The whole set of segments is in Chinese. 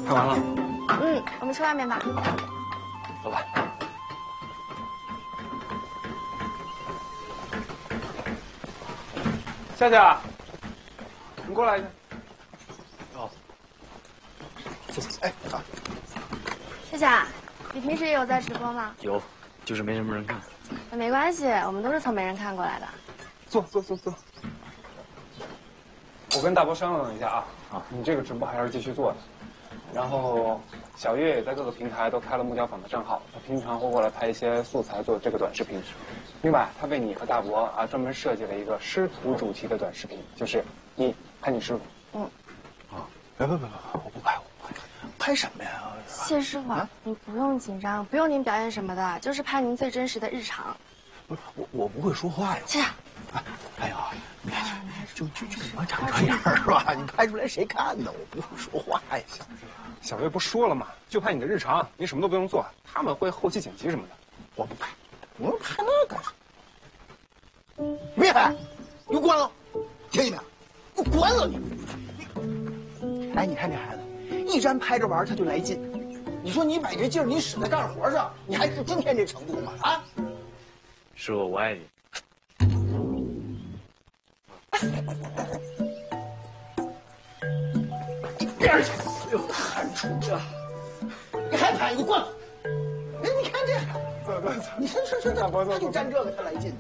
拍完了。 我们去外面吧。 走吧。夏夏，你过来一下。哦。走。哎啊！ 夏夏，你平时也有在直播吗？ 有，就是没什么人看。 那没关系，我们都是从没人看过来的。 坐。我跟大伯商量了一下啊，你这个直播还是继续做的。然后小月也在各个平台都开了木雕坊的账号，他平常会过来拍一些素材做这个短视频。另外，他为你和大伯啊专门设计了一个师徒主题的短视频，就是你拍你师傅。 别，我不拍，拍什么呀？ 谢师傅，您不用紧张，不用您表演什么的，就是拍您最真实的日常。 不是我不会说话呀。 夏夏， 哎呀，你看就我长这样是吧？你拍出来谁看呢？我不会说话呀。 小月不说了吗？就拍你的日常，你什么都不用做，他们会后期剪辑什么的。 我不拍，我拍那干啥？别拍，你给我关了！听见没有？给我关了你！哎，你看这孩子，一沾拍着玩他就来劲。你说你把这劲儿你使在干活上，你还是今天这程度吗？啊！ 师傅，我爱你。 边儿去！哎呦，汗出这，你还拍？给我关了！哎，你看这，你看这，他就沾这个，他来劲。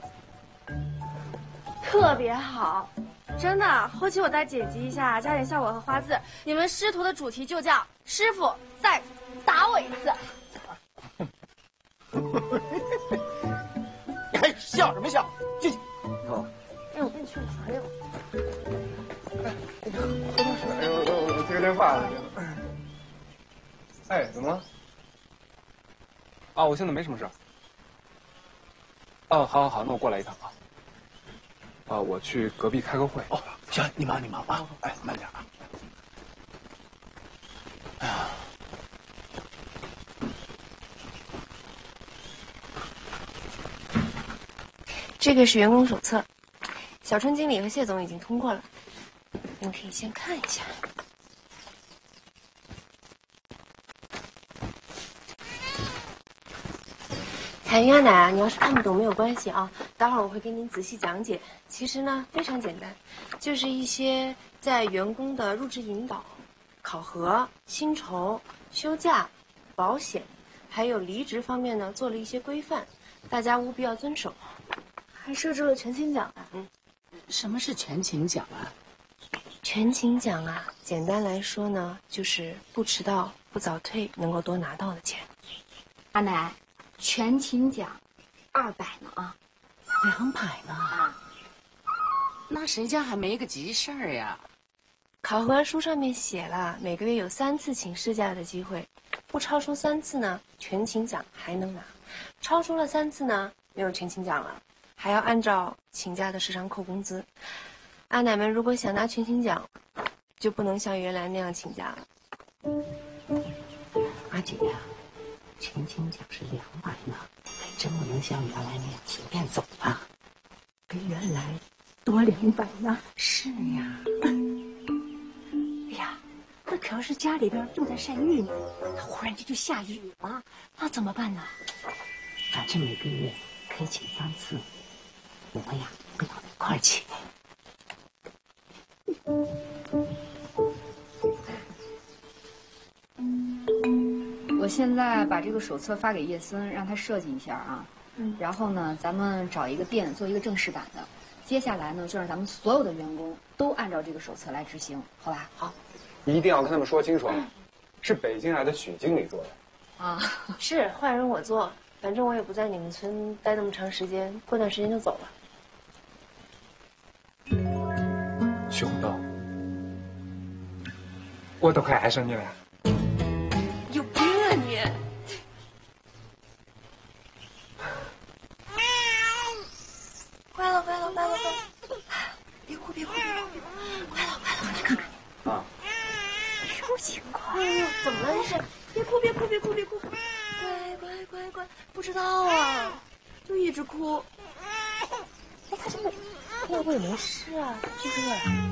特别好，真的。后期我再剪辑一下，加点效果和花字。你们师徒的主题就叫“师傅再打我一次”。 你还笑什么笑？进去。 好。 哎，我跟你去哪儿呀？ 喝点水。哎呦，我接个电话了。哎，怎么了？啊，我现在没什么事。哦，好，那我过来一趟啊。我去隔壁开个会。 哦，行，你忙啊。哎，慢点啊。哎呀。 这个是员工手册，小春经理和谢总已经通过了，您可以先看一下。彩云阿奶啊，你要是看不懂没有关系啊，待会儿我会给您仔细讲解。其实呢非常简单，就是一些在员工的入职引导、考核、薪酬、休假、保险，还有离职方面呢做了一些规范，大家务必要遵守。还设置了全勤奖啊。 什么是全勤奖啊？ 全勤奖啊，简单来说呢，就是不迟到、不早退，能够多拿到的钱。 阿奶，全勤奖200呢啊 ，200呢啊？那谁家还没个急事儿呀？ 考核书上面写了，每个月有3次请事假的机会，不超出3次呢，全勤奖还能拿；超出了3次呢，没有全勤奖了。还要按照请假的时长扣工资。阿奶们如果想拿全勤奖，就不能像原来那样请假了。 阿姐呀，全勤奖是200呢，真不能像原来那样随便走吧？比原来多200呢。是呀。哎呀，那可要是家里边正在晒玉米，忽然间就下雨了，那怎么办呢？反正每个月可以请3次。我们呀，跟他们一块儿请。 我现在把这个手册发给叶森，让他设计一下啊。然后呢，咱们找一个店做一个正式版的。接下来呢，就让咱们所有的员工都按照这个手册来执行，好吧？好。 一定要跟他们说清楚，是北京来的许经理做的。 啊，是换人我做，反正我也不在你们村待那么长时间，过段时间就走了。 许红豆，我都快爱上你了。 有病啊你！乖了，别哭，快了，你看看。啊。什么情况？哎呦，怎么了这是？别哭！乖，不知道啊，就一直哭。哎，他这个会不会没事啊？就是。